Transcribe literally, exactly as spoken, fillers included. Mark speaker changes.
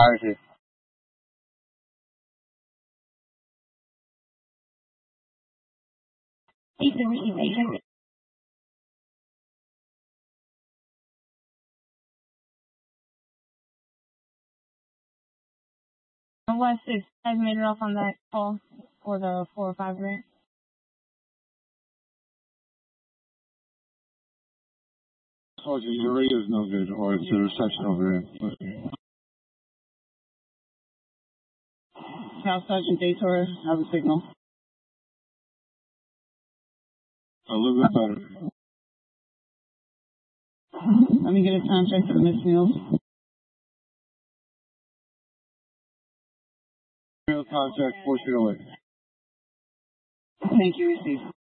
Speaker 1: Piracy.
Speaker 2: Ethan Reed, Major. One six has made it off on that call for the four or five grant.
Speaker 1: Told you your radio's no good, or it's the reception over here.
Speaker 3: House Sergeant Dator, have a signal.
Speaker 1: A little bit better.
Speaker 3: Let me get a time check for the Miss Mills.
Speaker 1: Real contact, four feet away.
Speaker 3: Thank you, received.